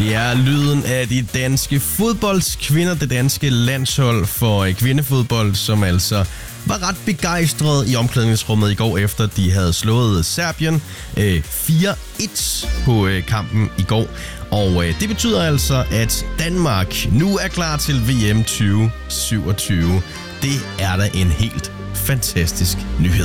Det er lyden af de danske fodboldskvinder, det danske landshold for kvindefodbold, som altså var ret begejstret i omklædningsrummet i går, efter de havde slået Serbien 4-1 på kampen i går. Og det betyder altså, at Danmark nu er klar til VM 2027. Det er da en helt fantastisk nyhed.